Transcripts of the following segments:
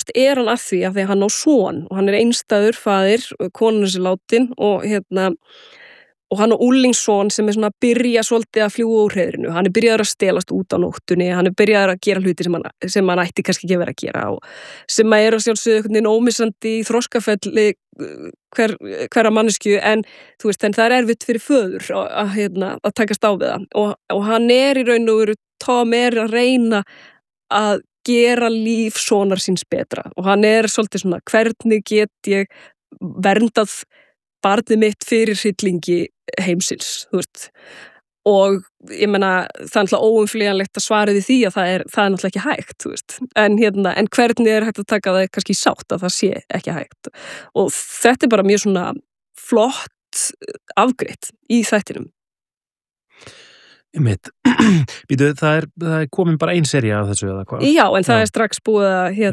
samt hann að því að hann á son og hann einstæður faðir, konan er látin og og hann á úlingsson sem svona að byrja svolítið að fljúga úr hreiðrinu, hann byrjaður að stelast út á nóttunni, hann byrjaður að gera hluti sem hann ætti kannski ekki að vera að gera og sem að að sjálfsögðu einhvern veginn ómissandi í þroskaferli hverra manneskju en þú veist, en það erfitt fyrir föður að takast á við það og hann í raun og veru Tom að reyna að gera líf sonar síns betra og hann svolítið svona, hvernig get ég verndað barnið mitt fyrir hryllingi heimsins, þú veist og ég meina, það náttúrulega óumflýjanlegt að svara því að það er náttúrulega ekki hægt, þú veist, en hvernig hægt að taka það kannski í sátt að það sé ekki hægt og þetta bara mjög svona flott afgreitt í þættinum. Býtu, það er komin bara ein sería af þessu eða hvað? Já, en það strax búið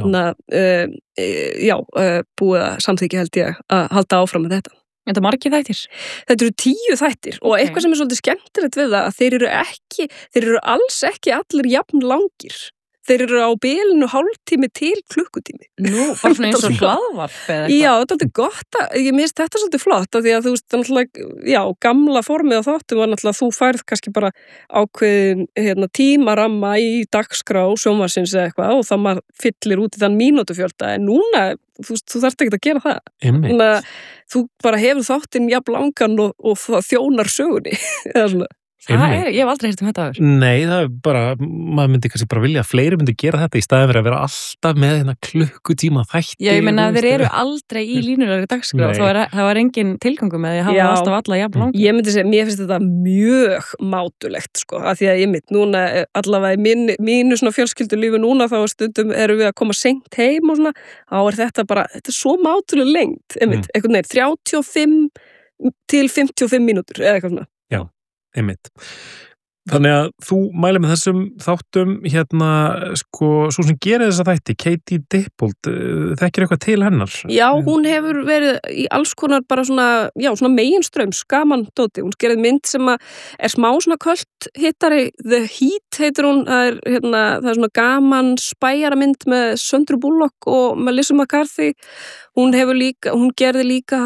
að búið að samþykja held ég að halda áfram með þetta. Þetta margir þættir? Þetta 10 þættir og eitthvað sem svolítið skemmtilegt við það að þeir eru alls ekki allir jafn langir. Þeir eru á bilinu hálftími til klukkutími. Nú, bara svona eins og hlaðvarp eða eitthvað. Já, þetta er gott ég minnst þetta svolítið flott af því að þú veist, náttúrulega, já, gamla formið á þáttum var náttúrulega að þú færð kannski bara ákveðin tímaramma í dagskrá sjónvarpsins eða eitthvað og það maður fyllir út í þann mínútufjölda en núna, þú þarft ekki að gera það. Þannig að þú bara hefur þáttinn jafn langan og þjónar sögunni eða svona. Ég hef aldrei heyrt þetta áður. Nei, það bara, maður myndi kannski bara vilja að fleiri myndi gera þetta í staðið fyrir að vera alltaf með klukkutíma þætti. Já, ég meina að þeir eru aldrei í línulegri dagskrá, það var engin tilgangur með því að hafa alltaf alla jafn langt. Ég myndi segja, mér finnst þetta mjög mátulegt, sko, af því að ég mynd núna, allavega í mínu svona fjölskyldulífi núna, þá stundum erum við að koma seint heim og svona, þá þetta bara, þetta svo mátuleg lengt, einhvern veginn, 35 til 55 mínútur, eða eitthvað svona. Einmitt. Þannig að þú mælir með þessum þáttum sko, svo sem gerir þessa þætti, Katie Dippold, þekkir eitthvað til hennar? Já, hún hefur verið í alls konar bara svona, já, svona meginströms, gaman dóti. Hún gerði mynd sem smá svona költ hittari, The Heat heitir hún, það er svona gaman spæjara mynd með Söndru Bullock og Melissa McCarthy. Hún gerði líka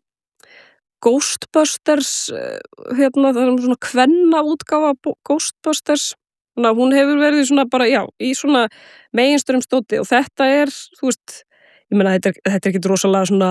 Ghostbusters, það svona kvenna útgáfa Ghostbusters, þannig að hún hefur verið svona bara, já, í svona meginströmsdóti og þetta þú veist, ég meina, þetta er ekkit rosalega svona,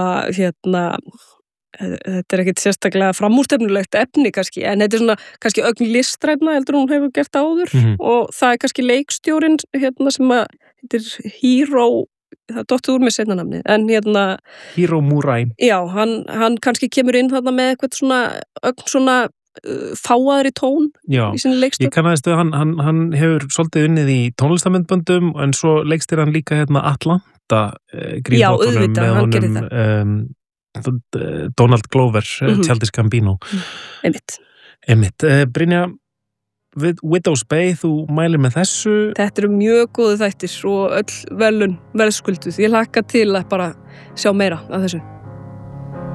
þetta er ekkit sérstaklega framúrstefnulegt efni kannski, en þetta er svona kannski ögn listræna heldur hún hefur gert áður og það kannski leikstjórinn, sem heitir Hiro, það dottir úr með seinna nafni, en Hiro Murai. Já, hann kannski kemur inn þarna með eitthvað svona fáaðri tón í sinni leikstjórn. Ég kannaðist við hann hefur svolítið unnið í tónlistamindböndum en svo leikstir hann líka Atlanta grínþáttunum. Já, auðvitað, hann gerir það. Donald Glover, Childish Gambino. Einmitt. Brynja, Widow's Bay, þú mælir með þessu? Þetta eru mjög góðu þættir og öll verðskulduð. Ég hlakka til að bara sjá meira af þessu.